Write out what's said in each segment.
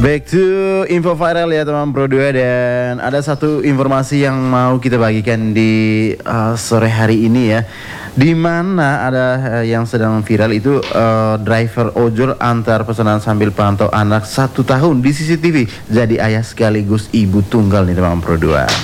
Back to info viral ya teman Pro 2, dan ada satu informasi yang mau kita bagikan di sore hari ini ya, di mana ada yang sedang viral itu driver ojol antar pesanan sambil pantau anak 1 tahun di CCTV, jadi ayah sekaligus ibu tunggal nih teman Pro 2.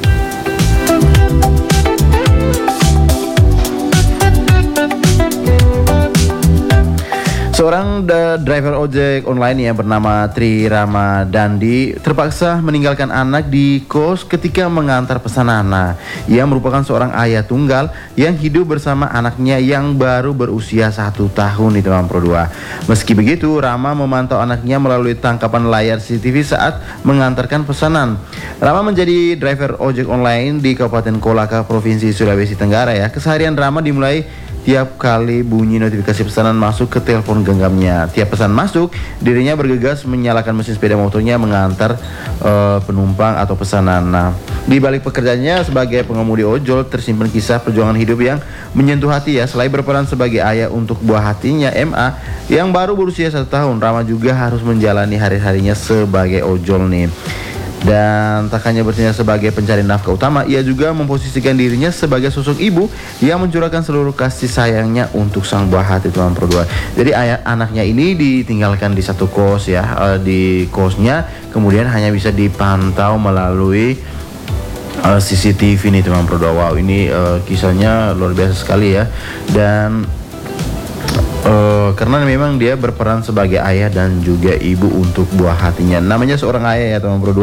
Seorang driver ojek online ya bernama Tri Ramadandi terpaksa meninggalkan anak di kos ketika mengantar pesanan. Ia merupakan seorang ayah tunggal yang hidup bersama anaknya yang baru berusia 1 tahun di teman Pro 2. Meski begitu, Rama memantau anaknya melalui tangkapan layar CCTV saat mengantarkan pesanan. Rama menjadi driver ojek online di Kabupaten Kolaka, Provinsi Sulawesi Tenggara ya. Keseharian Rama dimulai tiap kali bunyi notifikasi pesanan masuk ke telepon genggamnya. Tiap pesan masuk, dirinya bergegas menyalakan mesin sepeda motornya mengantar penumpang atau pesanan. Di balik pekerjaannya sebagai pengemudi ojol tersimpan kisah perjuangan hidup yang menyentuh hati ya. Selain berperan sebagai ayah untuk buah hatinya MA yang baru berusia 1 tahun, Rama juga harus menjalani hari-harinya sebagai ojol nih. Dan tak hanya bertindak sebagai pencari nafkah utama, ia juga memposisikan dirinya sebagai sosok ibu yang mencurahkan seluruh kasih sayangnya untuk sang buah hati teman Pro 2. Jadi anaknya ini ditinggalkan di satu kos ya, di kosnya kemudian hanya bisa dipantau melalui CCTV nih teman Pro 2. Wow, ini kisahnya luar biasa sekali ya. Dan karena memang dia berperan sebagai ayah dan juga ibu untuk buah hatinya. Namanya seorang ayah ya teman Pro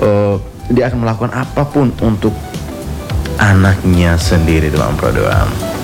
2, dia akan melakukan apapun untuk anaknya sendiri teman Pro 2.